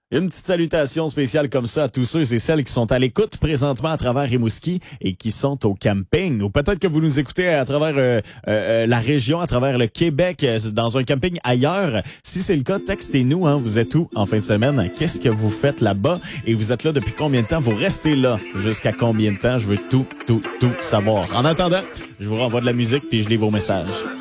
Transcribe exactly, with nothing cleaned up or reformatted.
Une petite salutation spéciale comme ça à tous ceux et celles qui sont à l'écoute présentement à travers Rimouski et qui sont au camping. Ou peut-être que vous nous écoutez à travers euh, euh, la région, à travers le Québec, euh, dans un camping ailleurs. Si c'est le cas, textez-nous. Hein, vous êtes où en fin de semaine? Qu'est-ce que vous faites là-bas? Et vous êtes là depuis combien de temps? Vous restez là jusqu'à combien de temps? Je veux tout, tout, tout savoir. En attendant, je vous renvoie de la musique puis je lis vos messages.